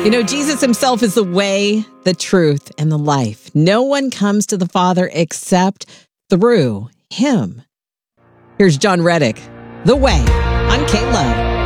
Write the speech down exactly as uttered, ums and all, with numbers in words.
You know, Jesus himself is the way, the truth, and the life. No one comes to the Father except through him. Here's John Reddick, The Way, on K-Love.